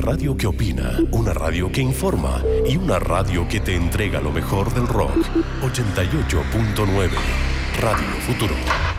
radio que opina, una radio que informa y una radio que te entrega lo mejor del rock. 88.9 Radio Futuro.